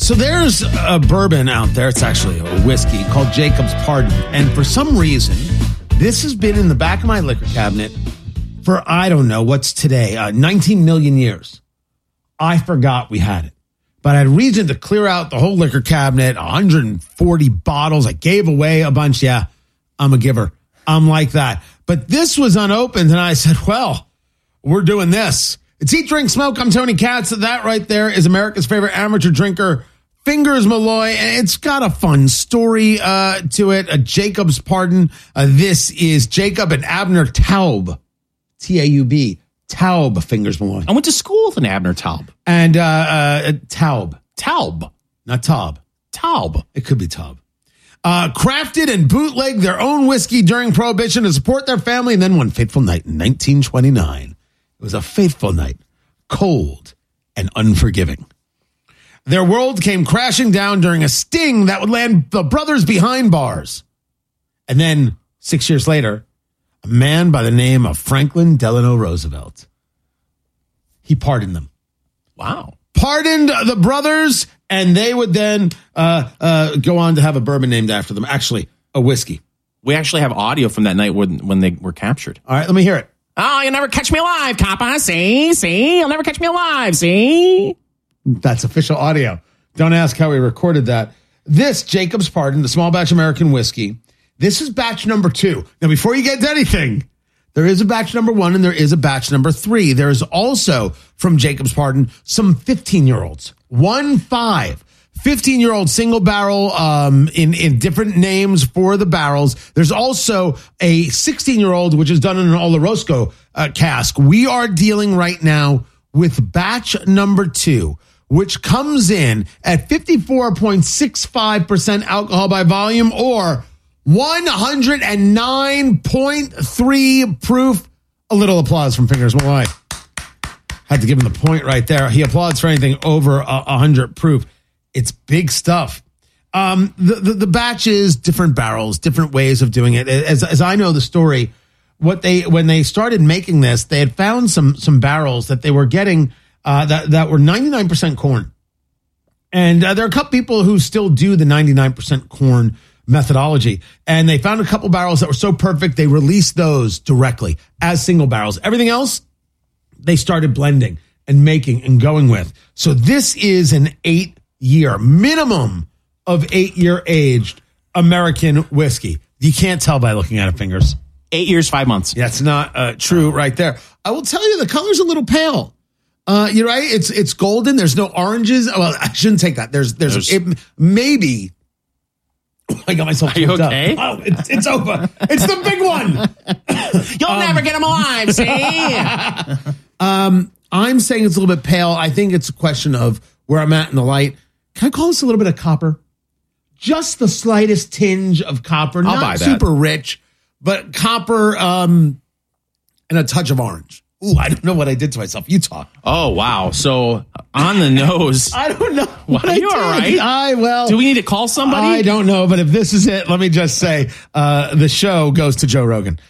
So there's a bourbon out there. It's actually a whiskey called Jacob's Pardon. And for some reason, this has been in the back of my liquor cabinet for, I don't know, what's today, 19 million years. I forgot we had it. But I had reason to clear out the whole liquor cabinet, 140 bottles. I gave away a bunch. Yeah, I'm a giver. I'm like that. But this was unopened, and I said, well, we're doing this. It's Eat, Drink, Smoke. I'm Tony Katz. That right there is America's favorite amateur drinker, Fingers Malloy. It's got a fun story to it. A Jacob's Pardon. This is Jacob and Abner Taub. T-A-U-B. Taub, Fingers Malloy. I went to school with an Abner Taub. And Taub. Taub. Not Taub. Taub. It could be Taub. Crafted and bootlegged their own whiskey during Prohibition to support their family. And then one fateful night in 1929. It was a faithful night, cold and unforgiving. Their world came crashing down during a sting that would land the brothers behind bars. And then 6 years later, a man by the name of Franklin Delano Roosevelt, he pardoned them. Wow. Pardoned the brothers, and they would then go on to have a bourbon named after them. Actually, a whiskey. We actually have audio from that night when they were captured. All right, let me hear it. Oh, you'll never catch me alive, coppa. See? You'll never catch me alive, see? That's official audio. Don't ask how we recorded that. This, Jacob's Pardon, the small batch American whiskey, this is batch number 2. Now, before you get to anything, there is a batch number 1 and there is a batch number 3. There is also, from Jacob's Pardon, some 15-year-olds. 15-year-old single barrel in different names for the barrels. There's also a 16-year-old, which is done in an Oloroso cask. We are dealing right now with batch number 2, which comes in at 54.65% alcohol by volume or 109.3 proof. A little applause from Fingers Malloy. Had to give him the point right there. He applauds for anything over 100 proof. It's big stuff. The batches, different barrels, different ways of doing it. As I know the story, when they started making this, they had found some barrels that they were getting that were 99% corn. And there are a couple people who still do the 99% corn methodology. And they found a couple barrels that were so perfect, they released those directly as single barrels. Everything else, they started blending and making and going with. So this is an 8-year, minimum of 8-year aged American whiskey. You can't tell by looking at it, Fingers. 8 years, 5 months. That's not true right there. I will tell you the color's a little pale. You're right. It's golden. There's no oranges. Well, I shouldn't take that. There's maybe. I got myself. Are you okay? Oh, it's over. It's the big one. You'll never get them alive. See. I'm saying it's a little bit pale. I think it's a question of where I'm at in the light. Can I call this a little bit of copper? Just the slightest tinge of copper. I'll Not buy that. Super rich, but copper and a touch of orange. Ooh, I don't know what I did to myself. You talk. Oh, wow. So on the nose. I don't know. Are you all right? Do we need to call somebody? I don't know, but if this is it, let me just say the show goes to Joe Rogan.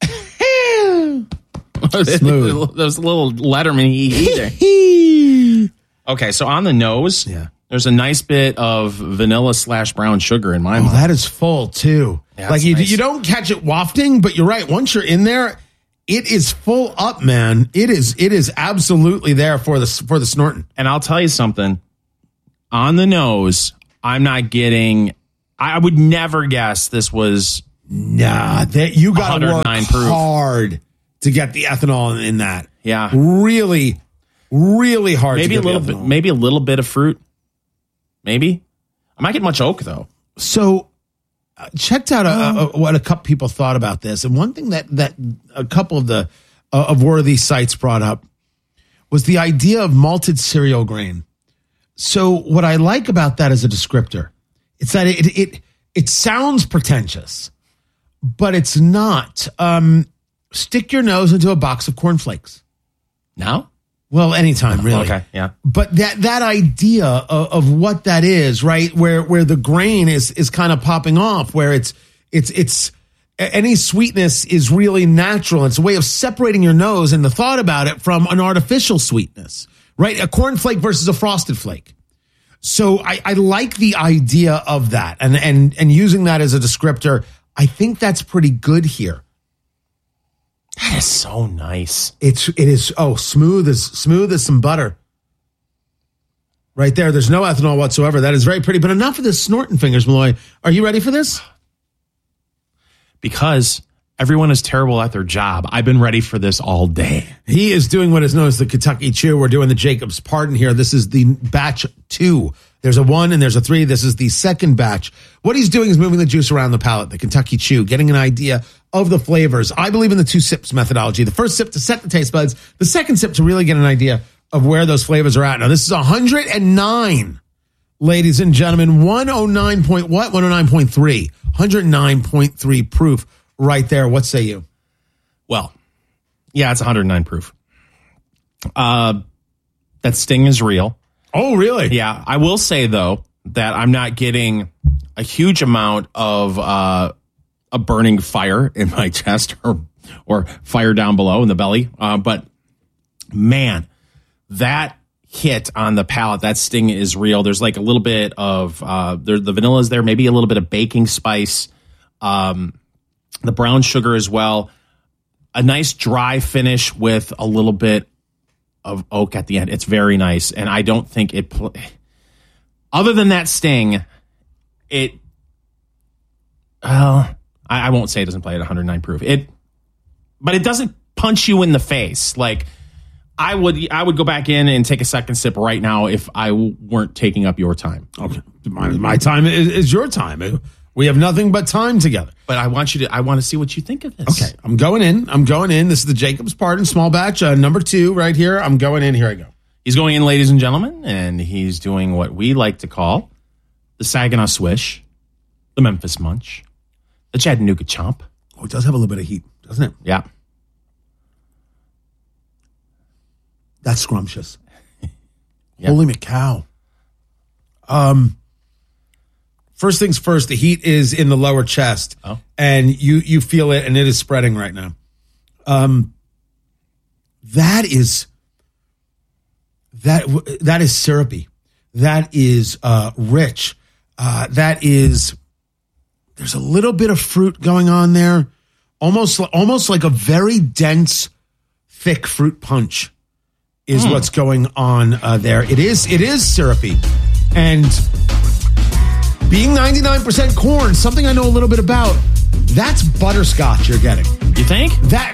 Smooth. There's a little Letterman either. Okay, so on the nose, there's a nice bit of vanilla / brown sugar in my mouth. That is full too. Yeah, like nice. you don't catch it wafting, but you're right. Once you're in there, it is full up, man. It is absolutely there for the snorting. And I'll tell you something. On the nose, I'm not getting. I would never guess this was. Nah, you got to work proof. hard to get the ethanol in that. Yeah, really, really hard. Maybe to a little bit. Maybe a little bit of fruit. Maybe I might get much oak though. So. Checked out what a couple people thought about this, and one thing that a couple of the of worthy sites brought up was the idea of malted cereal grain. So what I like about that as a descriptor, it's that it sounds pretentious, but it's not. Stick your nose into a box of cornflakes. Now? Well, anytime, really. Okay, yeah. But that idea of what that is, right? Where the grain is kind of popping off, where it's any sweetness is really natural. It's a way of separating your nose and the thought about it from an artificial sweetness, right? A cornflake versus a frosted flake. So I like the idea of that and using that as a descriptor. I think that's pretty good here. That is so nice. It is smooth as some butter. Right there. There's no ethanol whatsoever. That is very pretty. But enough of this snorting, Fingers Malloy. Are you ready for this? Because everyone is terrible at their job. I've been ready for this all day. He is doing what is known as the Kentucky Chew. We're doing the Jacob's Pardon here. This is the batch 2. There's a 1 and there's a 3. This is the second batch. What he's doing is moving the juice around the palate, the Kentucky Chew, getting an idea of the flavors. I believe in the 2 sips methodology. The first sip to set the taste buds. The second sip to really get an idea of where those flavors are at. Now, this is 109, ladies and gentlemen. 109.3. 109.3 proof right there. What say you? Well, yeah, it's 109 proof. That sting is real. Oh, really? Yeah. I will say, though, that I'm not getting a huge amount of a burning fire in my chest or fire down below in the belly. But, man, that hit on the palate, that sting is real. There's like a little bit of the vanilla is there, maybe a little bit of baking spice, the brown sugar as well. A nice dry finish with a little bit of oak at the end. It's very nice, and I don't think it. Other than that sting, it. I won't say it doesn't play at 109 proof. But it doesn't punch you in the face like. I would go back in and take a second sip right now if I weren't taking up your time. Okay. My time is your time. We have nothing but time together. But I want to see what you think of this. Okay. I'm going in. This is the Jacob's Pardon small batch, number 2 right here. I'm going in. Here I go. He's going in, ladies and gentlemen, and he's doing what we like to call the Saginaw Swish, the Memphis Munch, the Chattanooga Chomp. Oh, it does have a little bit of heat, doesn't it? Yeah. That's scrumptious. Yep. Holy McCow. First things first, the heat is in the lower chest. Oh. And you feel it, and it is spreading right now. That is syrupy. That is rich. There's a little bit of fruit going on there. Almost like a very dense, thick fruit punch. Is what's going on there. It is syrupy. And being 99% corn, something I know a little bit about, that's butterscotch you're getting. You think? That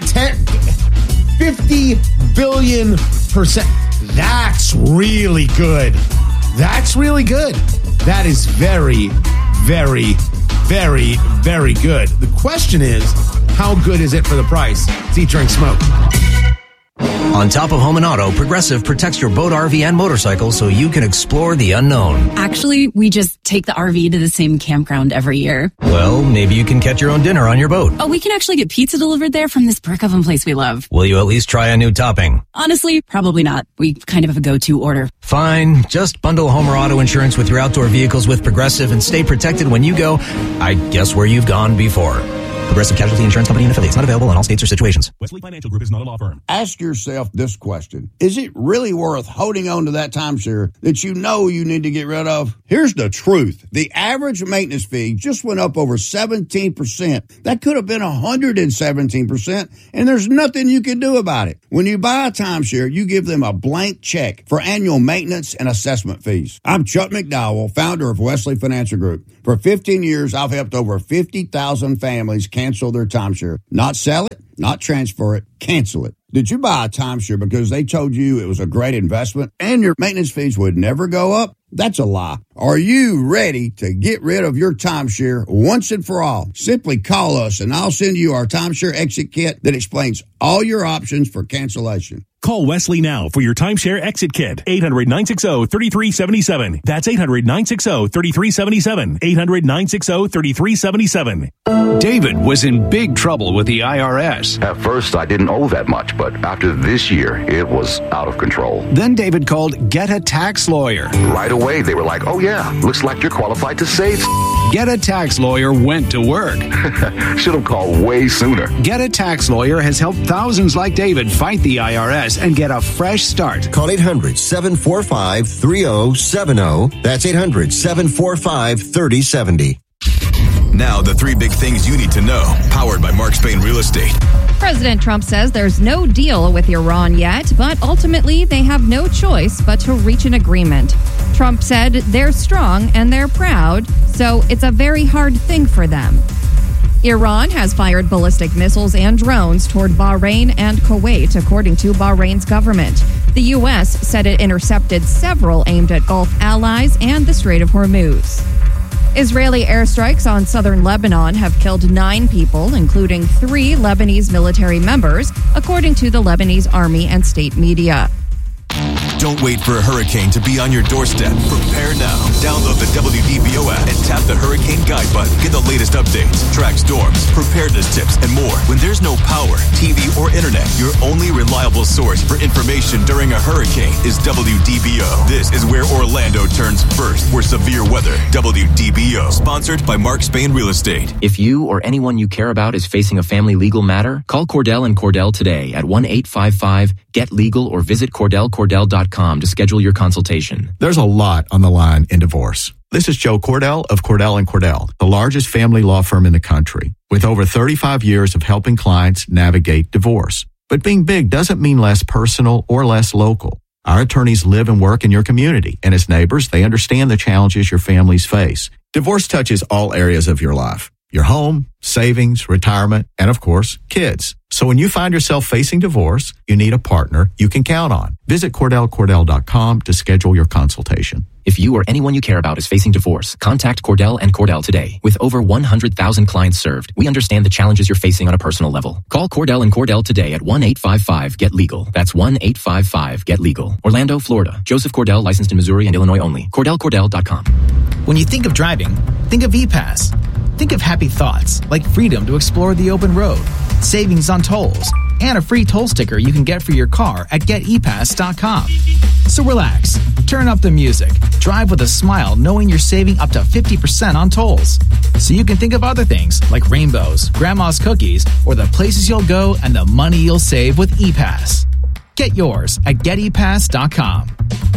50 billion%. That's really good. That's really good. That is very, very, very, very good. The question is, how good is it for the price? It's Eat, Drink, Smoke. On top of home and auto, Progressive protects your boat, RV, and motorcycle so you can explore the unknown. Actually, we just take the RV to the same campground every year. Well, maybe you can catch your own dinner on your boat. Oh, we can actually get pizza delivered there from this brick oven place we love. Will you at least try a new topping? Honestly, probably not. We kind of have a go-to order. Fine. Just bundle home or auto insurance with your outdoor vehicles with Progressive and stay protected when you go, I guess, where you've gone before. Progressive Casualty Insurance Company and affiliates. Not available in all states or situations. Wesley Financial Group is not a law firm. Ask yourself this question. Is it really worth holding on to that timeshare that you know you need to get rid of? Here's the truth. The average maintenance fee just went up over 17%. That could have been 117%, and there's nothing you can do about it. When you buy a timeshare, you give them a blank check for annual maintenance and assessment fees. I'm Chuck McDowell, founder of Wesley Financial Group. For 15 years, I've helped over 50,000 families cancel their timeshare. Not sell it, not transfer it, cancel it. Did you buy a timeshare because they told you it was a great investment and your maintenance fees would never go up? That's a lie. Are you ready to get rid of your timeshare once and for all? Simply call us and I'll send you our timeshare exit kit that explains all your options for cancellation. Call Wesley now for your timeshare exit kit. 800-960-3377. That's 800-960-3377. 800-960-3377. David was in big trouble with the IRS. At first, I didn't owe that much, but after this year, it was out of control. Then David called Get a Tax Lawyer. Right away, they were like, oh yeah, looks like you're qualified to save. Get a Tax Lawyer went to work. Should have called way sooner. Get a Tax Lawyer has helped thousands like David fight the IRS and get a fresh start. Call 800-745-3070. That's 800-745-3070. Now, the three big things you need to know, powered by Mark Spain Real Estate. President Trump says there's no deal with Iran yet, but ultimately they have no choice but to reach an agreement. Trump said they're strong and they're proud, so it's a very hard thing for them. Iran has fired ballistic missiles and drones toward Bahrain and Kuwait, according to Bahrain's government. The U.S. said it intercepted several aimed at Gulf allies and the Strait of Hormuz. Israeli airstrikes on southern Lebanon have killed 9 people, including 3 Lebanese military members, according to the Lebanese army and state media. Don't wait for a hurricane to be on your doorstep. Prepare now. Download the WDBO app and tap the Hurricane Guide button. Get the latest updates, track storms, preparedness tips, and more. When there's no power, TV, or internet, your only reliable source for information during a hurricane is WDBO. This is where Orlando turns first for severe weather. WDBO. Sponsored by Mark Spain Real Estate. If you or anyone you care about is facing a family legal matter, call Cordell & Cordell today at 1-855-GET-LEGAL or visit CordellCordell.com to schedule your consultation. There's a lot on the line in divorce. This is Joe Cordell of Cordell & Cordell, the largest family law firm in the country, with over 35 years of helping clients navigate divorce. But being big doesn't mean less personal or less local. Our attorneys live and work in your community, and as neighbors, they understand the challenges your families face. Divorce touches all areas of your life. Your home, savings, retirement, and of course, kids. So when you find yourself facing divorce, you need a partner you can count on. Visit CordellCordell.com to schedule your consultation. If you or anyone you care about is facing divorce, contact Cordell & Cordell today. With over 100,000 clients served, we understand the challenges you're facing on a personal level. Call Cordell & Cordell today at 1-855-GET-LEGAL. That's 1-855-GET-LEGAL. Orlando, Florida. Joseph Cordell, licensed in Missouri and Illinois only. CordellCordell.com. When you think of driving, think of E-Pass. Think of happy thoughts like freedom to explore the open road, savings on tolls, and a free toll sticker you can get for your car at GetEpass.com. So relax, turn up the music, drive with a smile knowing you're saving up to 50% on tolls. So you can think of other things like rainbows, grandma's cookies, or the places you'll go and the money you'll save with ePass. Get yours at GetEpass.com.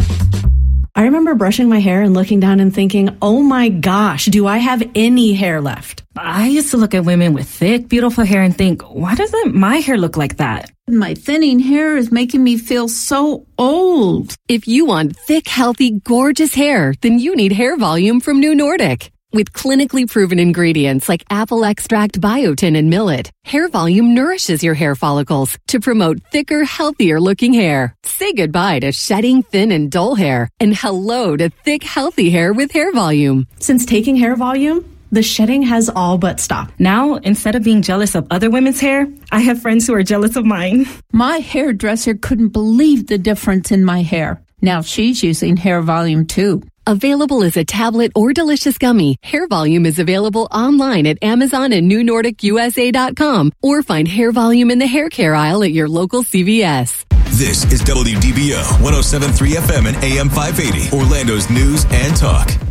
I remember brushing my hair and looking down and thinking, oh my gosh, do I have any hair left? I used to look at women with thick, beautiful hair and think, why doesn't my hair look like that? My thinning hair is making me feel so old. If you want thick, healthy, gorgeous hair, then you need Hair Volume from New Nordic. With clinically proven ingredients like apple extract, biotin, and millet, Hair Volume nourishes your hair follicles to promote thicker, healthier looking hair. Say goodbye to shedding, thin, and dull hair, and hello to thick, healthy hair with Hair Volume. Since taking Hair Volume, the shedding has all but stopped. Now, instead of being jealous of other women's hair, I have friends who are jealous of mine. My hairdresser couldn't believe the difference in my hair. Now she's using Hair Volume too. Available as a tablet or delicious gummy, Hair Volume is available online at Amazon and NewNordicUSA.com, or find Hair Volume in the hair care aisle at your local CVS. This is WDBO 107.3 FM and AM 580, Orlando's news and talk.